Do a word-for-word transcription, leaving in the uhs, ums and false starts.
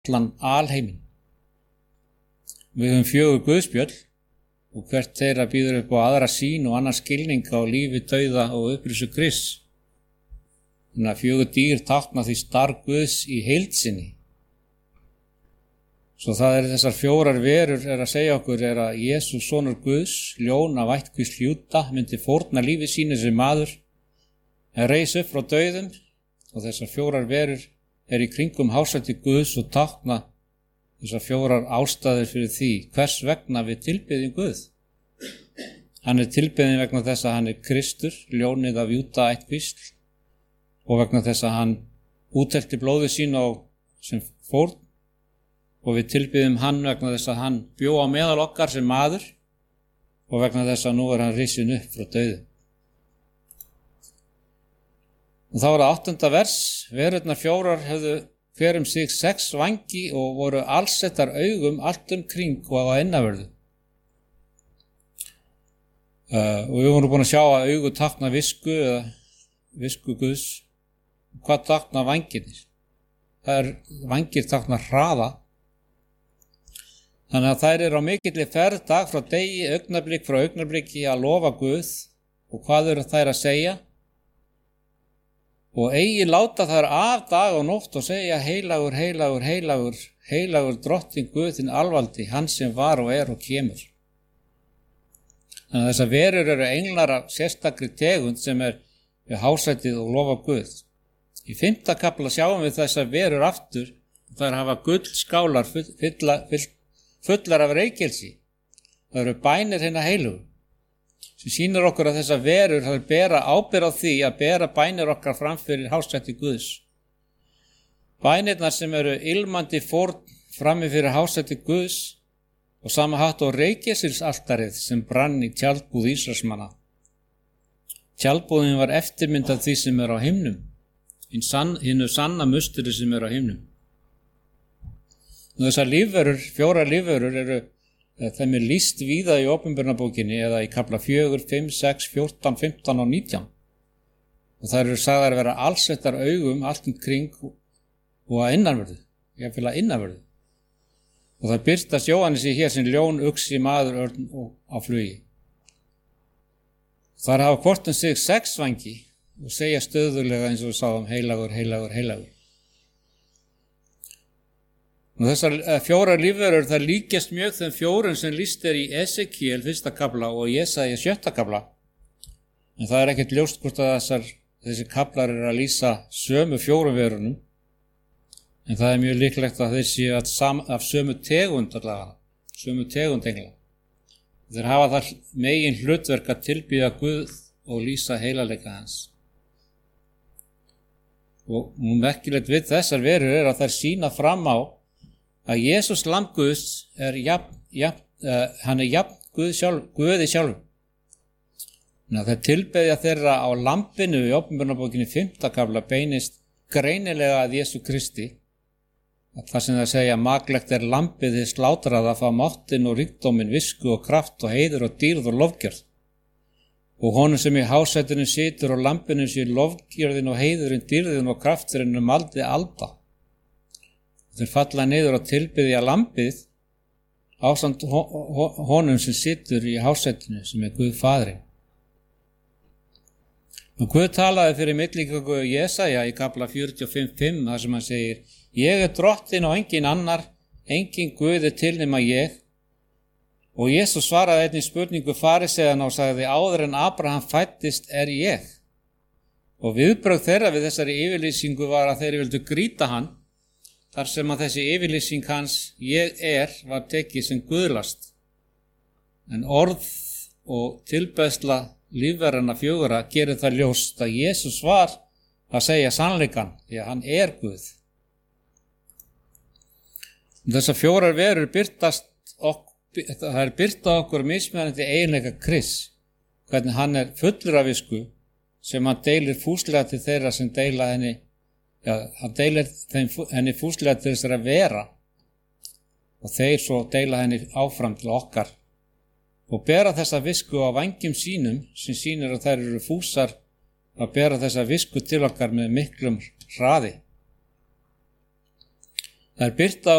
allan alheiminn. Við höfum fjögur guðspjöll og hvert þeirra býður upp á aðra sýn og annar skilning á lífi, dauða og upprisu Krists. Þannig að fjögur dýr tákna því starf Guðs í heild sinni. Svo það er þessar fjórar verur er að segja okkur er að Jesús sonur Guðs, ljón af ættkvísl Júda, myndi fórna lífi sínu sem maður, en reis upp frá dauðum og þessar fjórar verur er í kringum hásæti Guðs og tákna þessar fjórar ástæður fyrir því hvers vegna við tilbiðjum Guð. Hann er tilbiðin vegna þess að hann er Kristur, ljónið af Júda ættkvísl, og vegna þess að hann úthelti blóði sín á sem fórn, og við tilbiðjum hann vegna þess að hann bjó á meðal okkar sem maður og vegna þess að nú er hann risin upp frá dauðu. Og þá var það áttunda vers, verurnar fjórar hefðu hver um sig sex vangi og voru allsettar augum allt um kring og á innavörðu. Uh, og við vorum búin að sjá að augu tákna visku eða visku Guðs. Hvað tákna vangirnir? Það er vangir tákna hraða. Þannig að þær eru á mikilli ferð dag frá degi, augnablik frá augnabliki að lofa Guð. Og hvað eru þær að segja? Og eigi láta þær af dag og nótt og segja heilagur, heilagur, heilagur, heilagur drottin Guðinn alvaldi, hann sem var og er og kemur. Þannig að þessar verur eru englar af sérstakri tegund sem er við hásætið og lofa Guð. Í fimmta kafla sjáum við þessar verur aftur, þær hafa gullskálar fulla, full, fullar af reykelsi. Það eru bænir hinna heilugu, sem sýnir okkur að þessar verur þær bera ábyrgð á því að bera bænir okkar fram fyrir hásæti Guðs. Bænirnar sem eru ilmandi fórn frammi fyrir hásæti Guðs og sama hátt og reykelsilsaltarið sem brann í tjaldbúð Ísraelsmanna. Tjaldbúðin var eftirmynd af því sem er á himnum, hinnu sanna musteri sem er á himnum. Og þessar lífverur, fjórar lífverur eru, þeim er lýst víða í Opinberunarbókinni eða í kafla fjögur, fimm, sex, fjórtán, fimmtán og nítján. Og þær eru sagðar að vera allsettar augum allt um kring og að innanverðu, ég vil að innanverðu. Og það birtast Jóhannesi hér sem ljón, uxi, maður, örn og á flugi. Þar hafa hvort um sig sex vangi og segja stöðulega eins og við sáum heilagur, heilagur, heilagur. Og þessar fjórar lífverur það líkjast mjög þeim fjórun sem lýst er í Esekiel fyrsta kafla og Jesaja sjötta kafla. En það er ekkert ljóst hvort að þessar, þessi kaflar eru að lýsa sömu fjórum verunum. En það er mjög líklegt að þeir séu að sam, af sömu tegund allavega, sömu tegund engla. Þeir hafa þar megin hlutverk að tilbýða Guð og lýsa heilagleika hans. Og merkilegt við þessar verur er að þær sýna fram á að Jesús lamb Guðs er jafn, jafn, uh, hann er jafn Guð sjálf, Guði sjálf. Þannig að þær tilbeðja þeirra á lambinu í Opinberunarbókinni fimmta kafla beinist greinilega að Jesú Kristi. Það sem það segja maglegt er lambið þið slátrað að fá máttin og ríkdómin, visku og kraft og heiður og dýrð og lofgjörð. Og honum sem í hásætinu situr og lambinu sé lofgjörðin og heiðurinn, dýrðin og krafturinn um aldi alda. Þeir falla niður og tilbiðja lambið ásamt honum sem situr í hásætinu sem er Guð Faðirinn. Og Guð talaði fyrir milligöngu Jesaja í kafla fjörutíu og fimm, fimm þar sem hann segir: Ég er drottin og engin annar, engin Guð er til nema ég. Og Jesús svaraði einnig spurningu fariseiðana og sagði: áður en Abraham fæddist er ég. Og viðbrögð þeirra við þessari yfirlýsingu var að þeir vildu grýta hann, þar sem að þessi yfirlýsing hans, ég er, var tekið sem guðlast. En orð og tilbeiðsla lífverðanna fjögurra gerir það ljóst að Jesús var að segja sannleikann, því að hann er Guð. Þessar fjórar verur byrtast okkur, það er byrta okkur mismunandi eiginleika Krists, hvernig hann er fullur af visku sem hann deilir fúslega til þeirra sem deila henni, já, hann deilir þeim, henni fúslega til þessara vera og þeir svo deila henni áfram til okkar og bera þessa visku á vængjum sínum sem sýnir að þær eru fúsar að bera þessa visku til okkar með miklum hraði. Það er byrta á